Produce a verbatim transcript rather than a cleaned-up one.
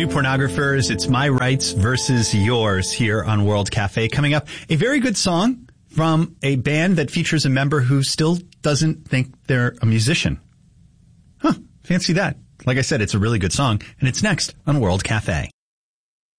New Pornographers. It's My Rights versus Yours here on World Cafe. Coming up, a very good song from a band that features a member who still doesn't think they're a musician. Huh, fancy that. Like I said, it's a really good song, and it's next on World Cafe.